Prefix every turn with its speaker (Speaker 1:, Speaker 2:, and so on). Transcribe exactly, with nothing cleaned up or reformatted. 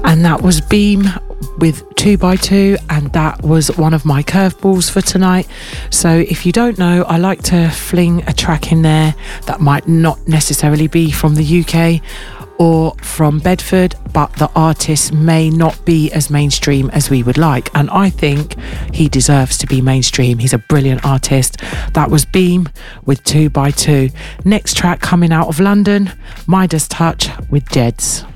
Speaker 1: And that was Beam with two by two, and that was one of my curveballs for tonight. So if you don't know, I like to fling a track in there that might not necessarily be from the U K or from Bedford, but the artist may not be as mainstream as we would like, and I think he deserves to be mainstream. He's a brilliant artist. That was Beam with two by two. Next track coming out of London, Midas Touch with Jeds.